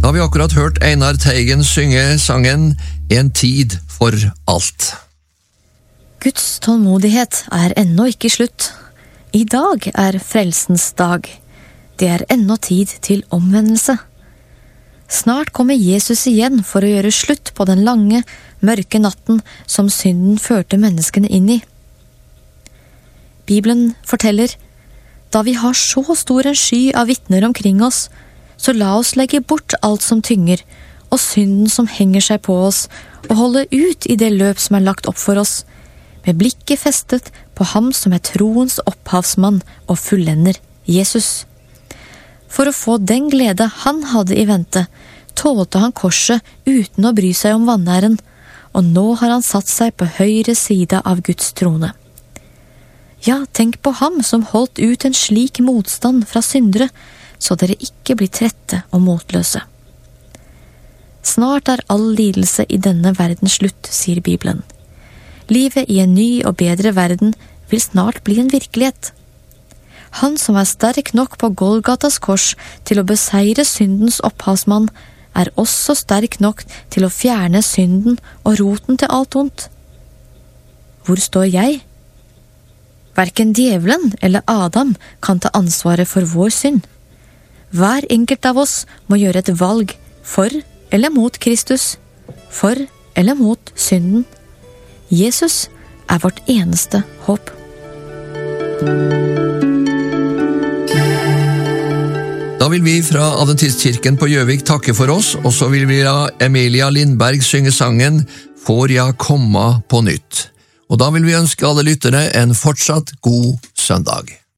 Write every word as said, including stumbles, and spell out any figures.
Da har vi akkurat hørt Einar Teigen synge sangen «En tid for alt». Guds tålmodighet er ennå ikke slutt. I dag er frelsens dag. Det er ennå tid til omvendelse. Snart kommer Jesus igjen for å gjøre slutt på den lange, mørke natten som synden førte menneskene inn i. Bibelen forteller: da vi har så stor en sky av vitner omkring oss, så la oss legge bort alt som tynger, og synden som henger seg på oss, og holde ut i det løp som er lagt opp for oss, med blikket festet på ham som er troens opphavsmann og fullender, Jesus. For å få den glede han hadde i vente, tålte han korset uten å bry seg om vanæren, og nå har han satt seg på høyre side av Guds trone. Ja, tenk på ham som holdt ut en slik motstand fra syndere, så dere ikke blir trette og motløse. Snart er all lidelse i denne verden slutt, sier Bibelen. Livet i en ny og bedre verden vil snart bli en virkelighet. Han som er sterk nok på Golgatas kors til å beseire syndens opphavsmann, er også sterk nok til å fjerne synden og roten til alt ondt. Hvor står jeg? Hverken djevelen eller Adam kan ta ansvaret for vår synd. Hver enkelt av oss må gjøre et valg for eller mot Kristus, for eller mot synden. Jesus er vårt eneste håp. Da vil vi fra Adventistkirken på Gjøvik takke for oss, og så vil vi la Emilia Lindberg synge sangen «Får jeg komma på nytt». Og da vil vi ønske alle lyttere en fortsatt god søndag.